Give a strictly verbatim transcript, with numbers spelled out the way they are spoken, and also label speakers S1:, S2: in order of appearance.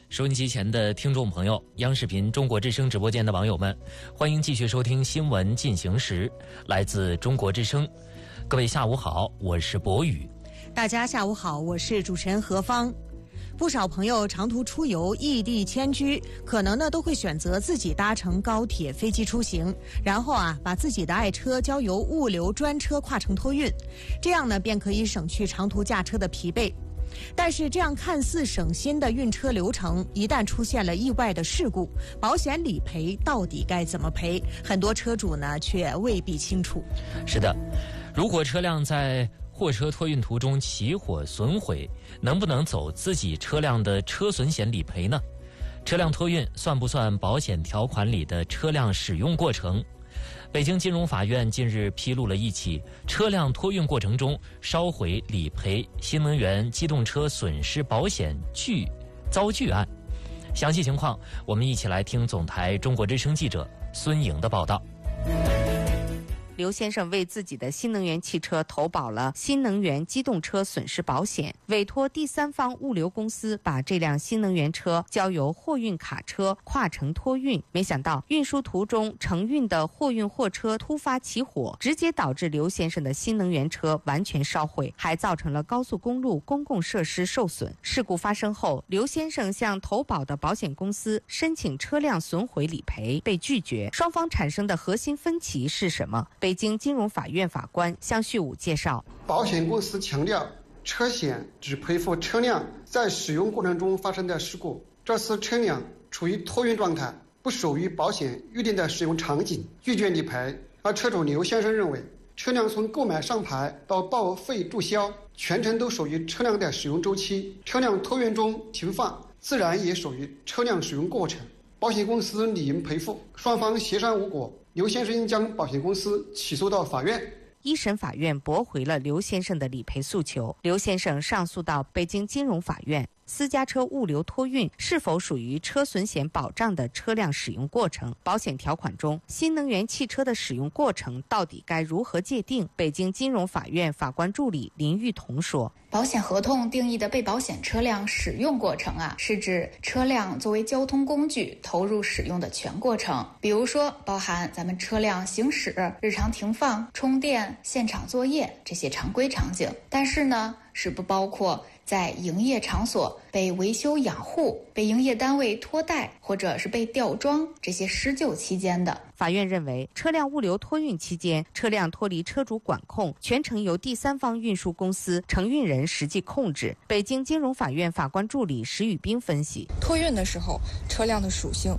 S1: 收音机前的听众朋友，央视频中国之声直播间的网友们，欢迎继续收听新闻进行时，来自中国之声。各位下午好，我是博宇。
S2: 大家下午好，我是主持人何芳。不少朋友长途出游、异地迁居，可能呢都会选择自己搭乘高铁、飞机出行，然后啊把自己的爱车交由物流专车跨城托运，这样呢便可以省去长途驾车的疲惫。但是这样看似省心的运车流程，一旦出现了意外的事故，保险理赔到底该怎么赔？很多车主呢却未必清楚。
S1: 是的，如果车辆在货车托运途中起火损毁，能不能走自己车辆的车损险理赔呢？车辆托运算不算保险条款里的车辆使用过程？北京金融法院近日披露了一起车辆托运过程中烧毁理赔新能源机动车损失保险拒遭拒案。详细情况，我们一起来听总台中国之声记者孙颖的报道。
S3: 刘先生为自己的新能源汽车投保了新能源机动车损失保险，委托第三方物流公司把这辆新能源车交由货运卡车跨城托运。没想到运输途中承运的货运货车突发起火，直接导致刘先生的新能源车完全烧毁，还造成了高速公路公共设施受损。事故发生后，刘先生向投保的保险公司申请车辆损毁理赔，被拒绝。双方产生的核心分歧是什么？北京金融法院法官向旭武介绍，
S4: 保险公司强调车险只赔付车辆在使用过程中发生的事故，这次车辆处于托运状态，不属于保险预定的使用场景，拒绝理赔。而车主刘先生认为，车辆从购买上牌到报废注销，全程都属于车辆的使用周期，车辆托运中停放自然也属于车辆使用过程，保险公司理应赔付。双方协商无果，刘先生将保险公司起诉到法院。
S3: 一审法院驳回了刘先生的理赔诉求，刘先生上诉到北京金融法院。私家车物流托运是否属于车损险保障的车辆使用过程？保险条款中，新能源汽车的使用过程到底该如何界定？北京金融法院法官助理林玉彤说，
S5: 保险合同定义的被保险车辆使用过程啊，是指车辆作为交通工具投入使用的全过程，比如说包含咱们车辆行驶、日常停放、充电、现场作业这些常规场景，但是呢，是不包括在营业场所被维修养护、被营业单位托带或者是被吊装这些施救期间的。
S3: 法院认为，车辆物流托运期间，车辆脱离车主管控，全程由第三方运输公司承运人实际控制。北京金融法院法官助理石宇斌分析，
S6: 托运的时候，车辆的属性